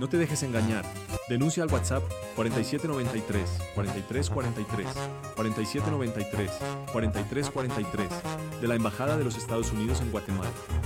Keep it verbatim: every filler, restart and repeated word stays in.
No te dejes engañar. Denuncia al WhatsApp cuarenta y siete noventa y tres, cuarenta y tres cuarenta y tres, cuarenta y siete noventa y tres, cuarenta y tres cuarenta y tres de la Embajada de los Estados Unidos en Guatemala.